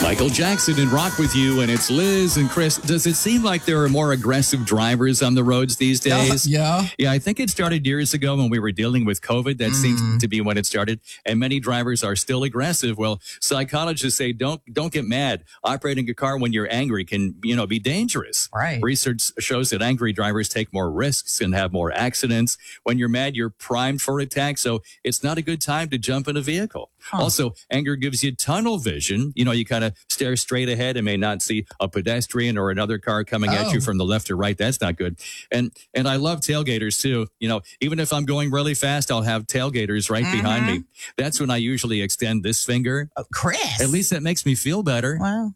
Michael Jackson and Rock with you, and it's Liz and Chris. Does it seem like there are more aggressive drivers on the roads these days? Yeah. Yeah, I think it started years ago when we were dealing with COVID. That seems to be when it started. And many drivers are still aggressive. Well, psychologists say don't get mad. Operating a car when you're angry can, be dangerous. Right. Research shows that angry drivers take more risks and have more accidents. When you're mad, you're primed for attack. So it's not a good time to jump in a vehicle. Also, anger gives you tunnel vision. You kind of stare straight ahead and may not see a pedestrian or another car coming at you from the left or right. That's not good. And I love tailgaters too. Even if I'm going really fast, I'll have tailgaters right behind me. That's when I usually extend this finger. Oh, Chris. At least that makes me feel better. Wow.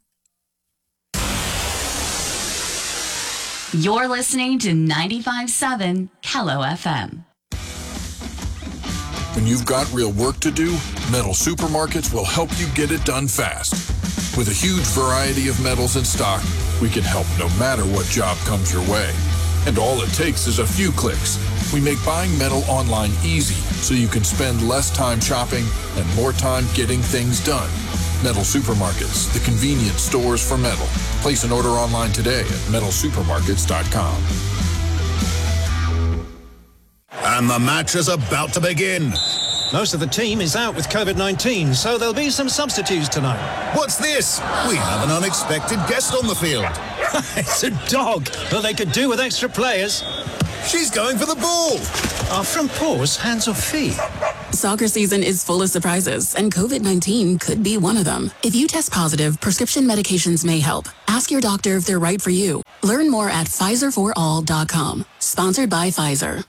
You're listening to 95.7 Kello FM. When you've got real work to do, Metal Supermarkets will help you get it done fast. With a huge variety of metals in stock, we can help no matter what job comes your way. And all it takes is a few clicks. We make buying metal online easy so you can spend less time shopping and more time getting things done. Metal Supermarkets, the convenient stores for metal. Place an order online today at metalsupermarkets.com. And the match is about to begin. Most of the team is out with COVID-19, so there'll be some substitutes tonight. What's this? We have an unexpected guest on the field. It's a dog, but they could do with extra players. She's going for the ball. Are front paws hands or feet? Soccer season is full of surprises, and COVID-19 could be one of them. If you test positive, prescription medications may help. Ask your doctor if they're right for you. Learn more at PfizerForAll.com. Sponsored by Pfizer.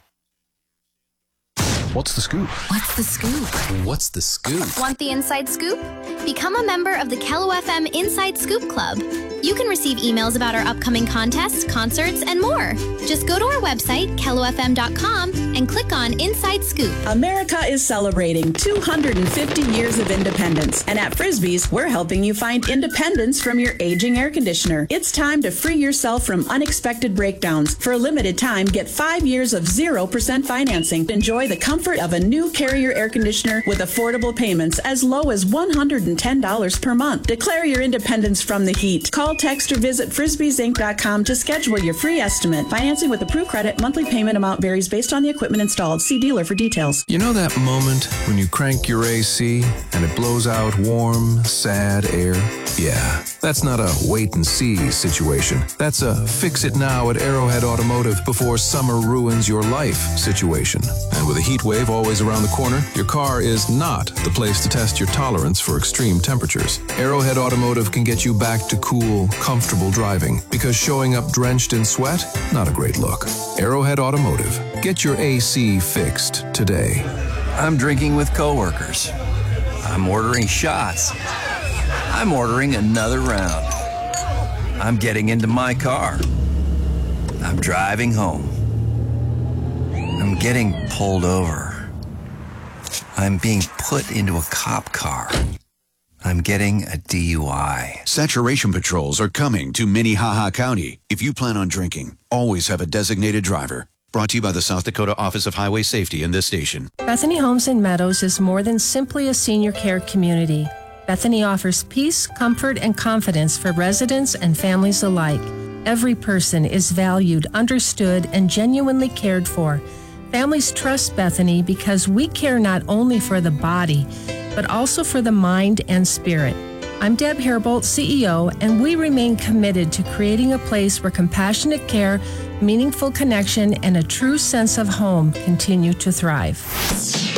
What's the scoop? What's the scoop? What's the scoop? Want the inside scoop? Become a member of the Kello FM Inside Scoop Club. You can receive emails about our upcoming contests, concerts, and more. Just go to our website, kellofm.com, and click on Inside Scoop. America is celebrating 250 years of independence. And at Frisbee's, we're helping you find independence from your aging air conditioner. It's time to free yourself from unexpected breakdowns. For a limited time, get 5 years of 0% financing. Enjoy the comfort of a new Carrier air conditioner with affordable payments as low as $110 per month. Declare your independence from the heat. Call, text, or visit frisbeesinc.com to schedule your free estimate. Financing with approved credit. Monthly payment amount varies based on the equipment installed. See dealer for details. You know that moment when you crank your AC and it blows out warm, sad air? Yeah, that's not a wait and see situation. That's a fix it now at Arrowhead Automotive before summer ruins your life situation. And with a heat wave always around the corner, your car is not the place to test your tolerance for extreme temperatures. Arrowhead Automotive can get you back to cool, comfortable driving, because showing up drenched in sweat, not a great look. Arrowhead Automotive. Get your AC fixed today. I'm drinking with coworkers. I'm ordering shots. I'm ordering another round. I'm getting into my car. I'm driving home. I'm getting pulled over. I'm being put into a cop car. I'm getting a DUI. Saturation patrols are coming to Minnehaha County. If you plan on drinking, always have a designated driver. Brought to you by the South Dakota Office of Highway Safety and this station. Bethany Homes in Meadows is more than simply a senior care community. Bethany offers peace, comfort, and confidence for residents and families alike. Every person is valued, understood, and genuinely cared for. Families trust Bethany because we care not only for the body, but also for the mind and spirit. I'm Deb Herbold, CEO, and we remain committed to creating a place where compassionate care, meaningful connection, and a true sense of home continue to thrive.